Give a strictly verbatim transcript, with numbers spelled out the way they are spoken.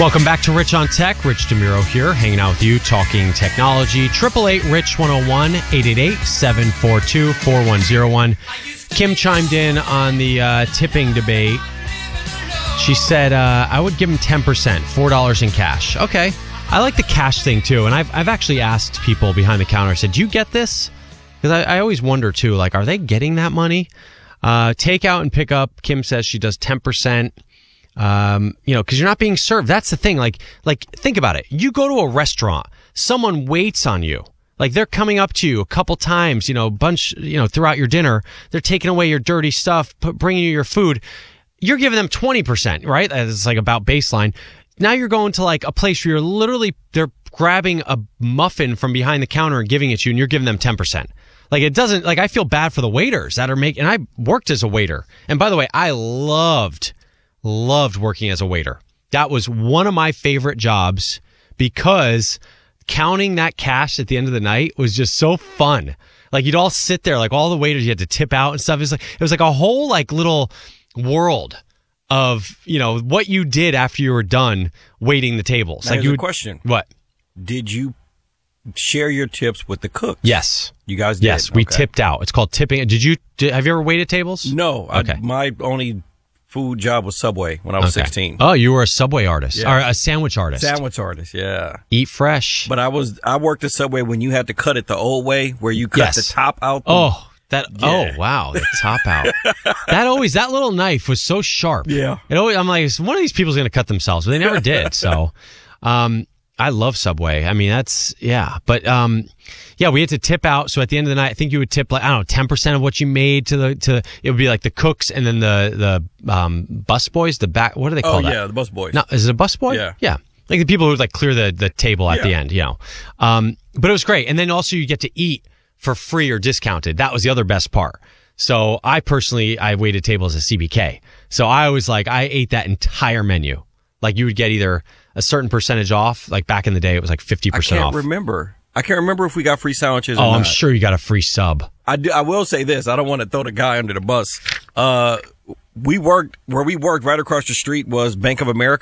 Welcome back to Rich on Tech. Rich DeMuro here, hanging out with you, talking technology. eight eight eight, Rich one oh one, eight eight eight, seven four two, four one oh one. Kim chimed in on the uh, tipping debate. She said, uh, I would give him ten percent, four dollars in cash. Okay. I like the cash thing, too. And I've, I've actually asked people behind the counter, I said, do you get this? Because I, I always wonder, too, like, are they getting that money? Uh, takeout and pickup, Kim says she does ten percent. Um, you know, because you're not being served. That's the thing. Like, like, think about it. You go to a restaurant, someone waits on you. Like, they're coming up to you a couple times, you know, bunch, you know, throughout your dinner. They're taking away your dirty stuff, put, bringing you your food. You're giving them twenty percent, right? It's like about baseline. Now you're going to like a place where you're literally, they're grabbing a muffin from behind the counter and giving it to you, and you're giving them ten percent. Like, it doesn't, like, I feel bad for the waiters that are making, and I worked as a waiter. And by the way, I loved Loved working as a waiter. That was one of my favorite jobs because counting that cash at the end of the night was just so fun. Like, you'd all sit there, like all the waiters you had to tip out and stuff. It was like, it was like a whole like little world of, you know, what you did after you were done waiting the tables. Now, like, here's you a would, question. What? Did you share your tips with the cook? Yes. You guys did? Yes, we okay. tipped out. It's called tipping. Did you, did, have you ever waited tables? No. Okay. I, my only food job was Subway when I was okay. sixteen. Oh, you were a Subway artist. Yeah. Or a sandwich artist. Sandwich artist, yeah. Eat fresh. But I was I worked at Subway when you had to cut it the old way, where you cut yes. the top out. The, oh, that. Yeah. Oh, wow, the top out. That always that little knife was so sharp. Yeah. It always, I'm like, one of these people's going to cut themselves, but they never did. So, um, I love Subway. I mean, that's yeah. But um, yeah, we had to tip out. So at the end of the night, I think you would tip like I don't know, ten percent of what you made to the to. It would be like the cooks and then the the um bus boys. The back. What do they call oh, that? yeah, the bus boys. No, is it a bus boy? Yeah. Yeah. Like the people who would like clear the, the table at yeah. the end, you know. Um, but it was great. And then also you get to eat for free or discounted. That was the other best part. So I personally, I waited tables at C B K. So I was like, I ate that entire menu. Like you would get either a certain percentage off. Like back in the day, it was like fifty percent off. I can't remember. I can't remember if we got free sandwiches or Oh, not. I'm sure you got a free sub. I, do, I will say this. I don't want to throw the guy under the bus. Uh, we worked, where we worked right across the street was Bank of America.